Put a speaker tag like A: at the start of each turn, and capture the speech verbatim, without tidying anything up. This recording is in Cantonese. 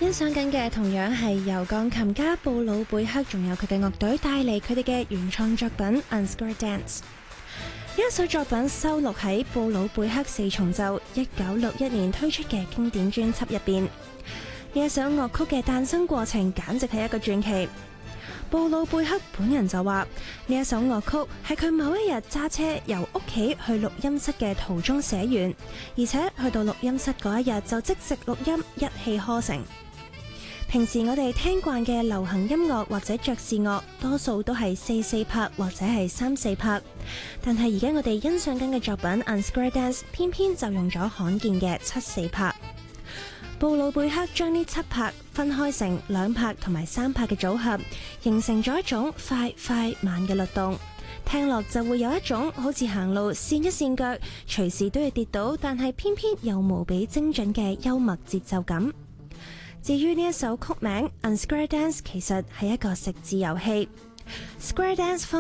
A: 欣賞緊嘅同樣係由鋼琴家布魯貝克仲有佢嘅樂隊帶嚟佢哋嘅原創作品《Unsquared Dance》。呢一首作品收錄喺布魯貝克四重奏一九六一年推出嘅經典專輯入邊。呢一首樂曲嘅誕生過程簡直係一個傳奇。布魯貝克本人就話呢一首樂曲係佢某一日揸車由屋企去錄音室嘅途中寫完，而且去到錄音室嗰一日就即席錄音，一氣呵成。平時我哋聽慣嘅流行音樂或者爵士樂多數都係四四拍或者係三四拍，但係而家我哋欣賞緊嘅作品《Unsquared Dance》偏偏就用咗罕見嘅七四拍。布魯貝克將呢七拍分開成兩拍同埋三拍嘅組合，形成咗一種快快慢嘅律動，聽落就會有一種好似行路跣一跣腳隨時都要跌倒，但係偏偏又無比精準嘅幽默節奏感。至於呢一首曲名《Unsquared Dance》，其實係一個食字遊戲。Square Dance